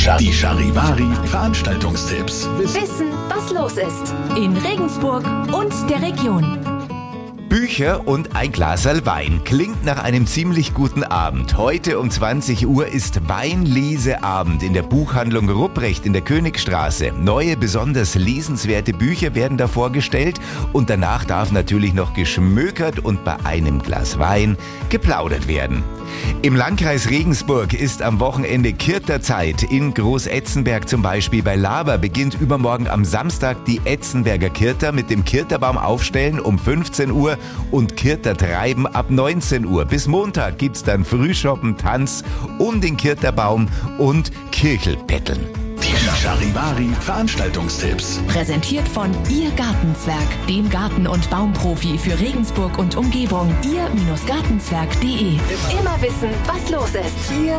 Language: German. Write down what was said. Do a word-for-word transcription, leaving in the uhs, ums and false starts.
Die Charivari Veranstaltungstipps. Wissen, was los ist. In Regensburg und der Region. Bücher und ein Glaserl Wein klingt nach einem ziemlich guten Abend. Heute um zwanzig Uhr ist Weinleseabend in der Buchhandlung Rupprecht in der Königstraße. Neue, besonders lesenswerte Bücher werden da vorgestellt und danach darf natürlich noch geschmökert und bei einem Glas Wein geplaudert werden. Im Landkreis Regensburg ist am Wochenende Kirterzeit. In Großetzenberg zum Beispiel bei Laber beginnt übermorgen am Samstag die Etzenberger Kirter mit dem Kirterbaum aufstellen um fünfzehn Uhr und Kirtertreiben ab neunzehn Uhr. Bis Montag gibt's dann Frühschoppen, Tanz um den Kirterbaum und Kirchelbetteln. Die Charivari Veranstaltungstipps. Präsentiert von Ihr Gartenzwerg, dem Garten- und Baumprofi für Regensburg und Umgebung. ihr Gartenzwerg punkt de. Immer wissen, was los ist. Ihr